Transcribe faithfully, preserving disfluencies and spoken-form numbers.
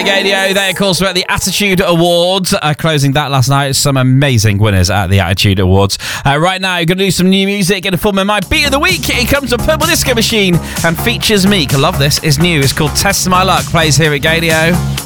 Gadio, they of course were at the Attitude Awards, uh, closing that last night. Some amazing winners at the Attitude Awards. Uh, right now, you're going to do some new music in the form of my beat of the week. It comes from Purple Disco Machine and features Meek. I love this. It's new. It's called Test My Luck. Plays here at Gadio.